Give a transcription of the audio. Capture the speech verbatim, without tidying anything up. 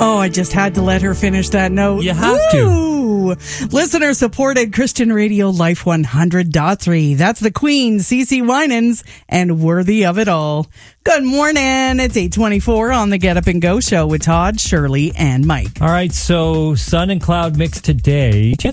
Oh, I just had to let her finish that note. You have Woo! to. Listener supported Christian Radio Life one hundred point three. That's the Queen, CeCe Winans, and Worthy of It All. Good morning. It's eight twenty-four on the Get Up and Go show with Todd, Shirley, and Mike. All right, so sun and cloud mix today.